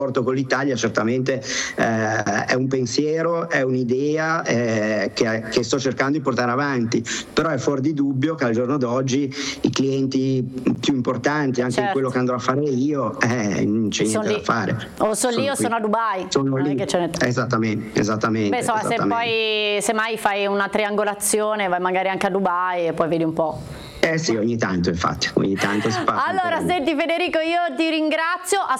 con l'Italia certamente è un pensiero, è un'idea che sto cercando di portare avanti, però è fuori di dubbio che al giorno d'oggi i clienti più importanti, anche in quello che andrò a fare io, non c'è niente da fare. O sono lì o sono a Dubai. Sono lì. Esattamente. Beh, insomma, se poi semmai fai una triangolazione, vai magari anche a Dubai e poi vedi un po'. Sì, ogni tanto si fa. Allora, senti Federico, io ti ringrazio.